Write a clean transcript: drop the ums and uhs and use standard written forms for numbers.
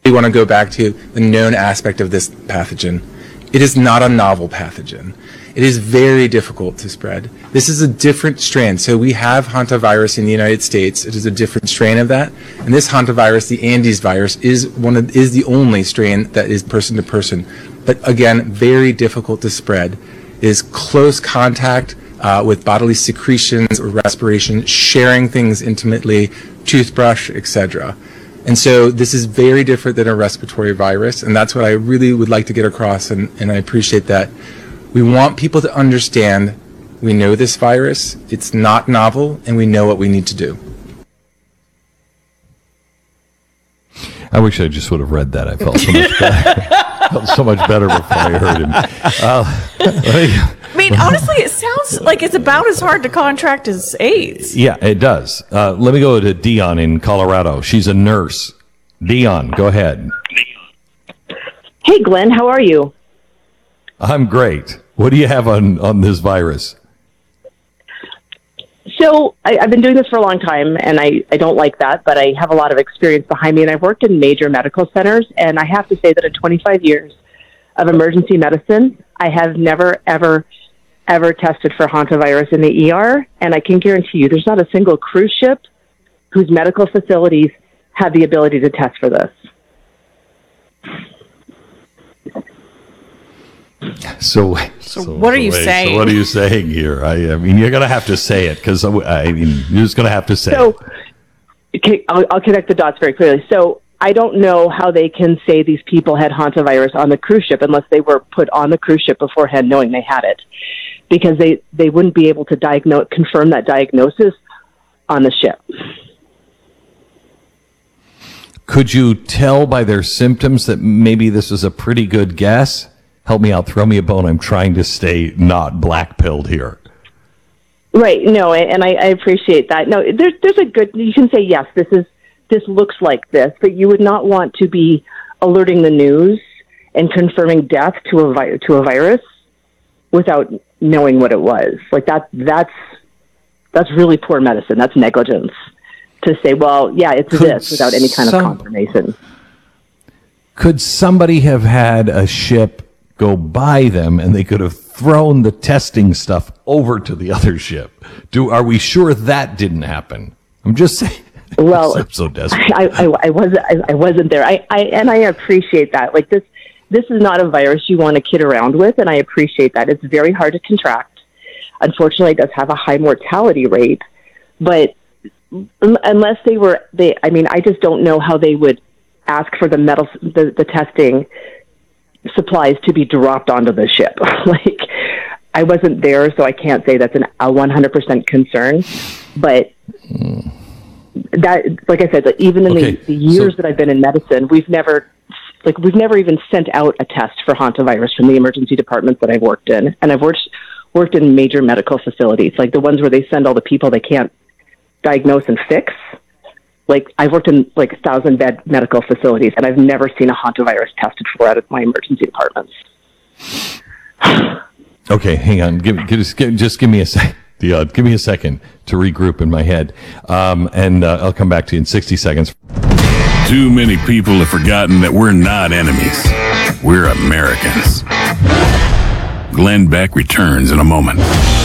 We want to go back to the known aspect of this pathogen. It is not a novel pathogen. It is very difficult to spread. This is a different strain. So we have hantavirus in the United States. It is a different strain of that. And this hantavirus, the Andes virus, is the only strain that is person to person. But again, very difficult to spread. It is close contact with bodily secretions or respiration, sharing things intimately, toothbrush, etc. And so this is very different than a respiratory virus, and that's what I really would like to get across, and I appreciate that. We want people to understand we know this virus, it's not novel, and we know what we need to do. I wish I just would have read that. I felt so much better. Felt so much better before I heard him. I mean, honestly, it sounds like it's about as hard to contract as AIDS. Yeah, it does. Let me go to Dion in Colorado. She's a nurse. Dion, go ahead. Hey, Glenn, how are you? I'm great. What do you have on this virus? So I've been doing this for a long time, and I don't like that, but I have a lot of experience behind me, and I've worked in major medical centers, and I have to say that in 25 years of emergency medicine, I have never, ever tested for hantavirus in the ER, and I can guarantee you there's not a single cruise ship whose medical facilities have the ability to test for this. So what are you saying? So what are you saying here? I mean, you're going to have to say it, because I mean, you're just going to have to say it. Okay, I'll connect the dots very clearly. So I don't know how they can say these people had hantavirus on the cruise ship unless they were put on the cruise ship beforehand knowing they had it, because they wouldn't be able to confirm that diagnosis on the ship. Could you tell by their symptoms that maybe this is a pretty good guess? Help me out. Throw me a bone. I'm trying to stay not black-pilled here. Right. No, and I appreciate that. No, there's a good. You can say yes. This looks like this, but you would not want to be alerting the news and confirming death to a virus without knowing what it was. Like that's really poor medicine. That's negligence to say, well, yeah, it's this without any kind of confirmation. Could somebody have had a ship go by them and they could have thrown the testing stuff over to the other ship? Are we sure that didn't happen? I'm just saying. Well, I'm so desperate. I wasn't there. I appreciate that. Like this is not a virus you want to kid around with, and I appreciate that. It's very hard to contract. Unfortunately, it does have a high mortality rate, but unless I just don't know how they would ask for the testing supplies to be dropped onto the ship. Like, I wasn't there, so I can't say that's a 100% concern. But that, like I said, even in the years that I've been in medicine, we've never even sent out a test for hantavirus from the emergency departments that I've worked in, and I've worked in major medical facilities, like the ones where they send all the people they can't diagnose and fix. Like, I've worked in 1,000-bed medical facilities, and I've never seen a hantavirus tested for out of my emergency departments. Okay, hang on. Just give me a second. Give me a second to regroup in my head, and I'll come back to you in 60 seconds. Too many people have forgotten that we're not enemies. We're Americans. Glenn Beck returns in a moment.